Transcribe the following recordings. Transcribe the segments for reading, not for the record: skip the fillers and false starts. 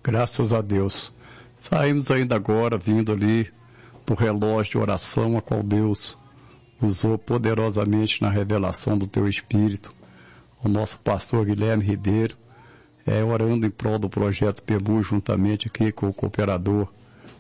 Graças a Deus. Saímos ainda agora, vindo ali do relógio de oração, a qual Deus usou poderosamente na revelação do Teu Espírito. O nosso pastor Guilherme Ribeiro, orando em prol do projeto PEMU, juntamente aqui com o cooperador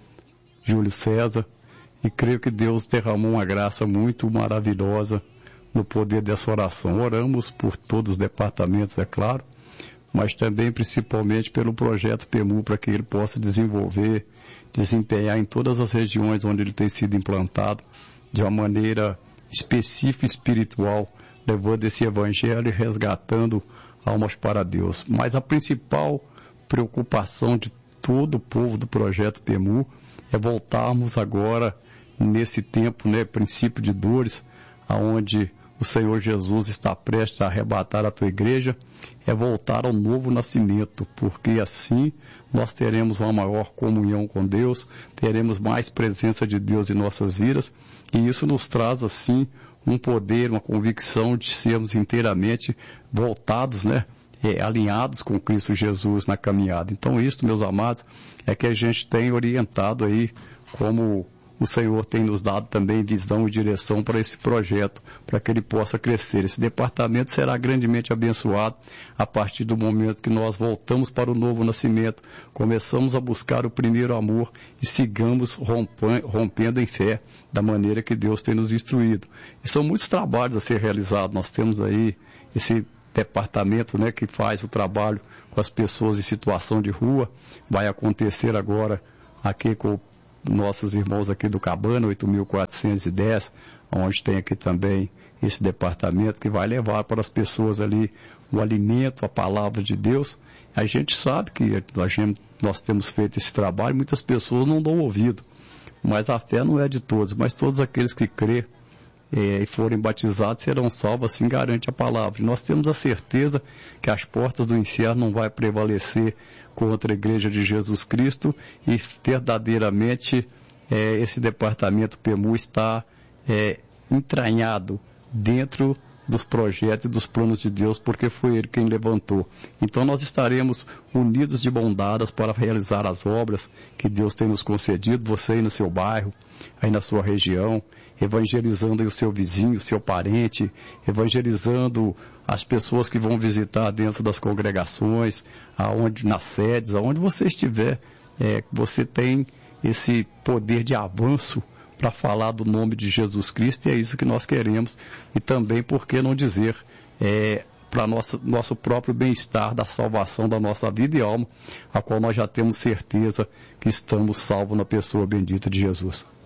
Júlio César. E creio que Deus derramou uma graça muito maravilhosa no poder dessa oração. Oramos por todos os departamentos, é claro, mas também principalmente pelo projeto PEMU, para que ele possa desenvolver, desempenhar em todas as regiões onde ele tem sido implantado, de uma maneira específica e espiritual, levando esse evangelho e resgatando almas para Deus. Mas a principal preocupação de todo o povo do projeto PEMU é voltarmos agora nesse tempo, princípio de dores, aonde o Senhor Jesus está prestes a arrebatar a tua igreja, é voltar ao novo nascimento, porque assim nós teremos uma maior comunhão com Deus, teremos mais presença de Deus em nossas vidas, e isso nos traz assim um poder, uma convicção de sermos inteiramente voltados, alinhados com Cristo Jesus na caminhada. Então isso, meus amados, é que a gente tem orientado aí, como o Senhor tem nos dado também visão e direção para esse projeto, para que ele possa crescer. Esse departamento será grandemente abençoado a partir do momento que nós voltamos para o novo nascimento, começamos a buscar o primeiro amor e sigamos rompendo em fé, da maneira que Deus tem nos instruído. E são muitos trabalhos a ser realizados. Nós temos aí esse departamento, que faz o trabalho com as pessoas em situação de rua. Vai acontecer agora aqui com nossos irmãos aqui do Cabana, 8.410, onde tem aqui também esse departamento que vai levar para as pessoas ali o alimento, a palavra de Deus. A gente sabe que nós temos feito esse trabalho, muitas pessoas não dão ouvido, mas a fé não é de todos, mas todos aqueles que crê e forem batizados serão salvos, assim garante a palavra. E nós temos a certeza que as portas do inferno não vai prevalecer contra a igreja de Jesus Cristo, e verdadeiramente esse departamento PEMU está entranhado dentro dos projetos e dos planos de Deus, porque foi Ele quem levantou. Então nós estaremos unidos de mãos dadas para realizar as obras que Deus tem nos concedido, você aí no seu bairro, aí na sua região, evangelizando aí o seu vizinho, o seu parente, evangelizando as pessoas que vão visitar dentro das congregações, nas sedes, aonde você estiver, você tem esse poder de avanço para falar do nome de Jesus Cristo, e é isso que nós queremos. E também, por que não dizer, para nosso próprio bem-estar, da salvação da nossa vida e alma, a qual nós já temos certeza que estamos salvos na pessoa bendita de Jesus.